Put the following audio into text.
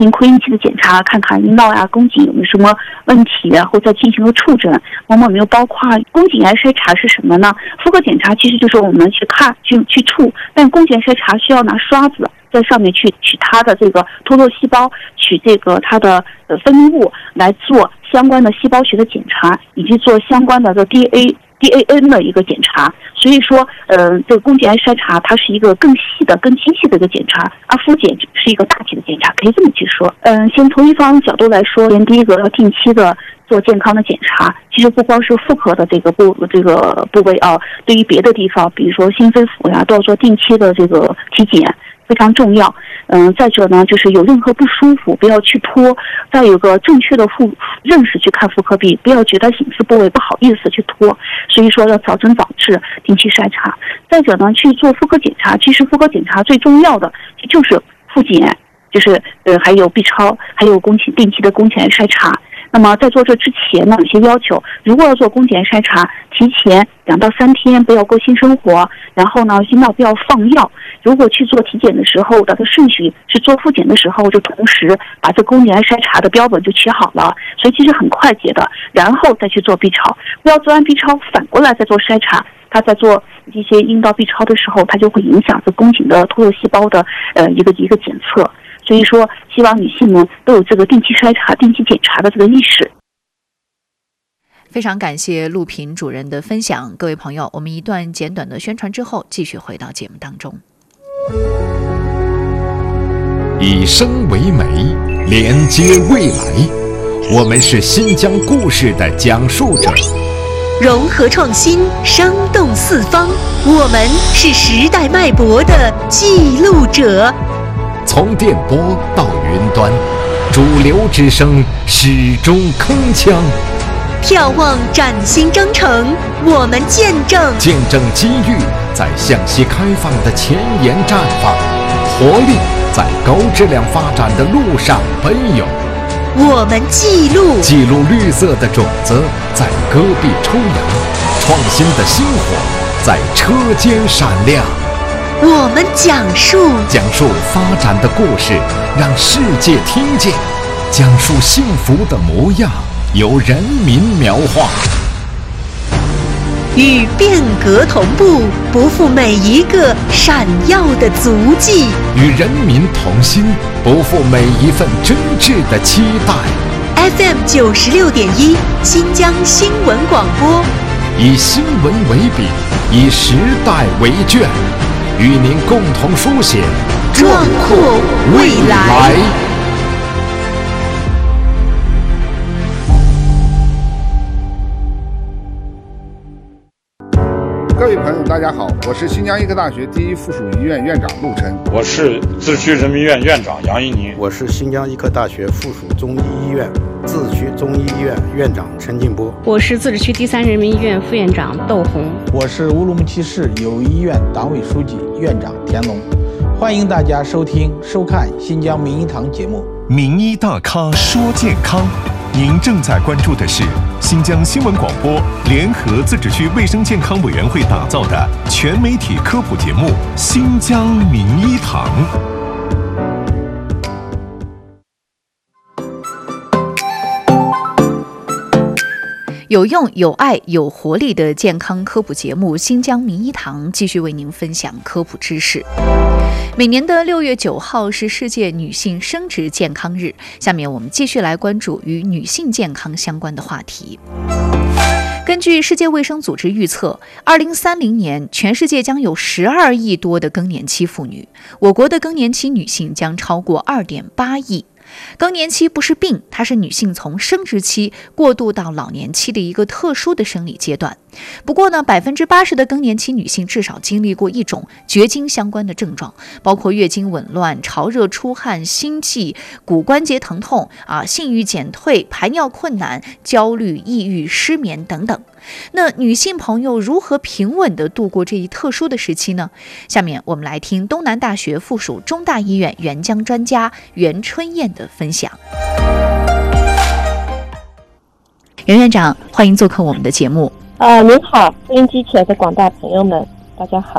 扩音器的检查，看看阴道呀、宫颈有没有什么问题，然后再进行个触诊。往往没有包括宫颈癌筛查是什么呢？妇科检查其实就是我们去看、去触，但宫颈癌筛查需要拿刷子在上面去取它的这个脱落细胞，取这个它的分泌物来做相关的细胞学的检查，以及做相关的DAN 的一个检查。所以说这个宫颈癌筛查它是一个更细的、更精细的一个检查，而妇检是一个大体的检查，可以这么去说。先从一方角度来说，第一个要定期的做健康的检查，其实不光是妇科的这个部位啊，对于别的地方，比如说心肺腑呀，都要做定期的这个体检，非常重要。再者呢，就是有任何不舒服不要去拖，再有个正确的认识去看妇科病，不要觉得隐私部位不好意思去拖。所以说要早诊早治，定期筛查。再者呢，去做妇科检查，其实妇科检查最重要的就是妇检，就是还有 B 超，还有定期的宫颈癌筛查。那么在做这之前呢，有些要求，如果要做宫颈癌筛查，提前2到3天不要过性生活，然后呢，阴道不要放药。如果去做体检的时候，它的顺序是做妇检的时候，就同时把这宫颈癌筛查的标本就取好了，所以其实很快捷的，然后再去做 B 超，不要做完 B 超反过来再做筛查。他在做一些阴道 B 超的时候，它就会影响这宫颈的脱落细胞的一个检测。所以说，希望女性们都有这个定期筛查、定期检查的这个意识。 非常感谢陆平主任的分享，各位朋友，我们一段简短的宣传之后，继续回到节目当中。 以声为媒，连接未来，我们是新疆故事的讲述者， 融合创新，生动四方，我们是时代脉搏的记录者。 从电波到云端，主流之声始终铿锵。 眺望崭新征程，我们见证机遇在向西开放的前沿绽放，活力在高质量发展的路上奔涌。 我们记录绿色的种子在戈壁抽芽，创新的星火在车间闪亮。 我们讲述发展的故事，让世界听见；讲述幸福的模样，由人民描画。 与变革同步，不负每一个闪耀的足迹； 与人民同心，不负每一份真挚的期待。 FM 96.1，新疆新闻广播， 以新闻为笔，以时代为卷。与您共同书写壮阔未来。 各位朋友大家好，我是新疆医科大学第一附属医院院长陆琛。 我是自治区人民医院院长杨一宁。 我是新疆医科大学附属中医医院自治区中医医院院长陈进波。 我是自治区第3人民医院副院长窦红。 我是乌鲁木齐市友谊医院党委书记院长田龙。欢迎大家收看新疆名医堂节目。 名医大咖说健康，您正在关注的是新疆新闻广播联合自治区卫生健康委员会打造的全媒体科普节目《新疆名医堂》。 有用、有爱、有活力的健康科普节目《新疆名医堂》继续为您分享科普知识。每年的6月9号是世界女性生殖健康日，下面我们继续来关注与女性健康相关的话题。根据世界卫生组织预测，2030年全世界将有12亿多的更年期妇女，我国的更年期女性将超过2.8亿。更年期不是病，它是女性从生殖期过渡到老年期的一个特殊的生理阶段。不过呢，80%的更年期女性至少经历过一种绝经相关的症状，包括月经紊乱、潮热出汗、心悸、骨关节疼痛性欲减退、排尿困难、焦虑、抑郁、失眠等等。那女性朋友如何平稳地度过这一特殊的时期呢？下面我们来听东南大学附属中大医院援疆专家袁春燕的分享。袁院长，欢迎做客我们的节目。 您好，收音机前的广大朋友们，大家好。